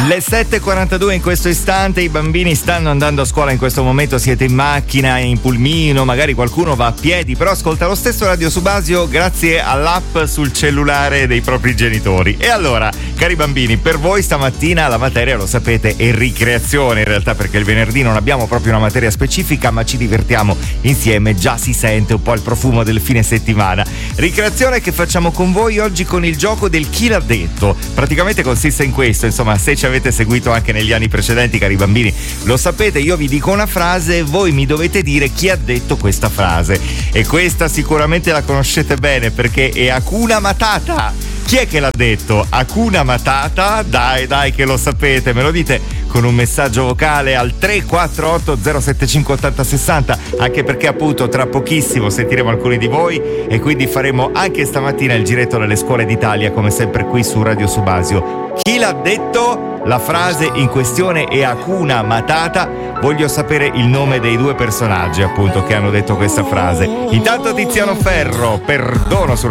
Le 7:42 in questo istante, i bambini stanno andando a scuola in questo momento, siete in macchina, in pulmino, magari qualcuno va a piedi, però ascolta lo stesso Radio Subasio grazie all'app sul cellulare dei propri genitori. E allora, cari bambini, per voi stamattina la materia, lo sapete, è ricreazione in realtà, perché il venerdì non abbiamo proprio una materia specifica, ma ci divertiamo insieme, già si sente un po' il profumo del fine settimana. Ricreazione che facciamo con voi oggi con il gioco del chi l'ha detto. Praticamente consiste in questo, insomma, se ci avete seguito anche negli anni precedenti, cari bambini, lo sapete, io vi dico una frase e voi mi dovete dire chi ha detto questa frase. E questa sicuramente la conoscete bene perché è Hakuna Matata. Chi è che l'ha detto? Hakuna Matata? Dai che lo sapete, me lo dite con un messaggio vocale al 348 075 80 60, anche perché appunto tra pochissimo sentiremo alcuni di voi e quindi faremo anche stamattina il giretto nelle scuole d'Italia, come sempre qui su Radio Subasio. Chi l'ha detto? La frase in questione è Hakuna Matata. Voglio sapere il nome dei due personaggi appunto che hanno detto questa frase. Intanto Tiziano Ferro, Perdono su